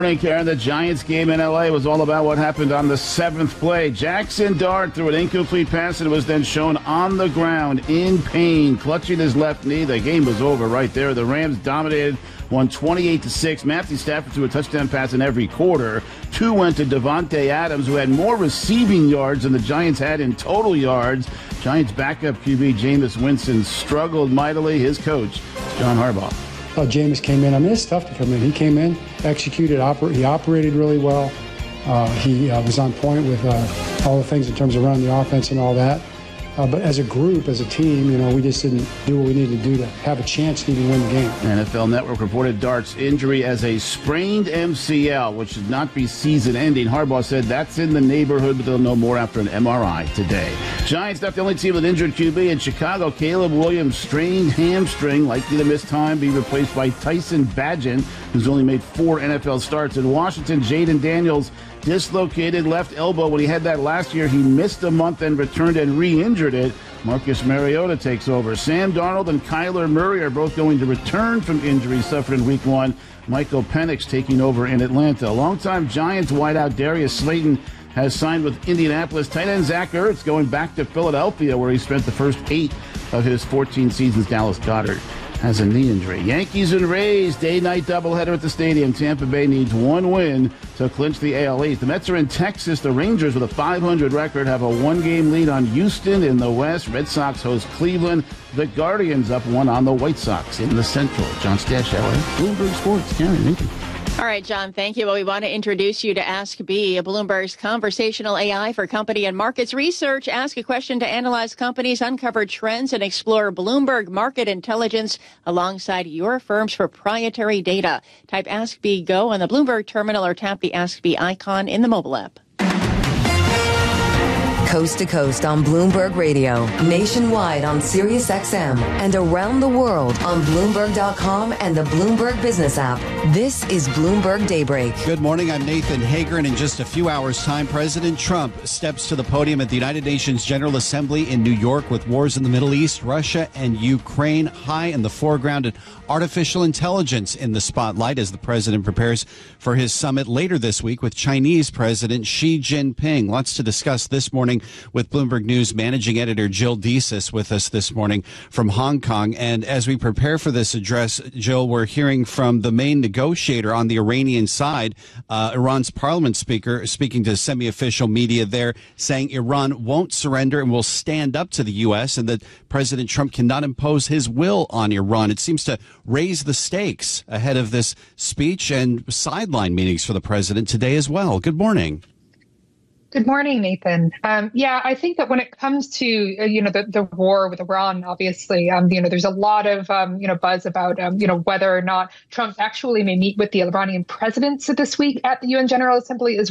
Morning, Karen. The Giants game in L.A. was all about what happened on the seventh play. Jackson Dart threw an incomplete pass and was then shown on the ground in pain, clutching his left knee. The game was over right there. The Rams dominated, won 28-6. Matthew Stafford threw a touchdown pass in every quarter. 2 went to Devontae Adams, who had more receiving yards than the Giants had in total yards. Giants backup QB Jameis Winston struggled mightily. His coach, John Harbaugh. Jameis came in. I mean, it's tough to come in. He came in, executed, he operated really well. He was on point with all the things in terms of running the offense and all that. But as a group, as a team, we just didn't do what we needed to do to have a chance to even win the game. NFL Network reported Dart's injury as a sprained MCL, which should not be season-ending. Harbaugh said that's in the neighborhood, but they'll know more after an MRI today. Giants not the only team with injured QB. In Chicago, Caleb Williams strained hamstring, likely to miss time, be replaced by Tyson Bagent, who's only made 4 NFL starts. In Washington, Jaden Daniels dislocated left elbow. When he had that last year, he missed a month and returned and re-injured it. Marcus Mariota takes over. Sam Darnold and Kyler Murray are both going to return from injuries suffered in Week 1. Michael Penix taking over in Atlanta. Longtime Giants wideout Darius Slayton has signed with Indianapolis. Tight end Zach Ertz going back to Philadelphia, where he spent the first 8 of his 14 seasons. Dallas Goedert has a knee injury. Yankees and Rays, day-night doubleheader at the stadium. Tampa Bay needs 1 win to clinch the AL East. The Mets are in Texas. The Rangers, with a .500 record, have a 1-game lead on Houston in the West. Red Sox host Cleveland. The Guardians up 1 on the White Sox in the Central. John Stash, LA, Bloomberg Sports. Karen, thank you. All right, John, thank you. Well, we want to introduce you to Ask B, Bloomberg's conversational AI for company and markets research. Ask a question to analyze companies, uncover trends, and explore Bloomberg market intelligence alongside your firm's proprietary data. Type Ask B Go on the Bloomberg terminal or tap the Ask B icon in the mobile app. Coast to coast on Bloomberg Radio, nationwide on Sirius XM, and around the world on Bloomberg.com and the Bloomberg Business app. This is Bloomberg Daybreak. Good morning. I'm Nathan Hager, and in just a few hours' time, President Trump steps to the podium at the United Nations General Assembly in New York with wars in the Middle East, Russia, and Ukraine high in the foreground, and artificial intelligence in the spotlight as the president prepares for his summit later this week with Chinese President Xi Jinping. Lots to discuss this morning with Bloomberg News managing editor Jill Desis with us this morning from Hong Kong. And as we prepare for this address, Jill, we're hearing from the main negotiator on the Iranian side, Iran's parliament speaker, speaking to semi-official media there, saying Iran won't surrender and will stand up to the U.S. and that President Trump cannot impose his will on Iran. It seems to raise the stakes ahead of this speech and sideline meetings for the president today as well. Good morning. Good morning, Nathan. I think that when it comes to, the war with Iran, obviously, there's a lot of, buzz about, whether or not Trump actually may meet with the Iranian president this week at the UN General Assembly as